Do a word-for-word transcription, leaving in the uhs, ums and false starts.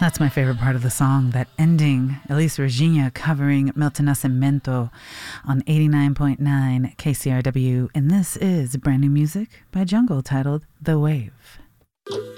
That's my favorite part of the song, that ending. Elis Regina covering Milton Nascimento on eighty-nine point nine K C R W. And this is brand new music by Jungle titled The Wave.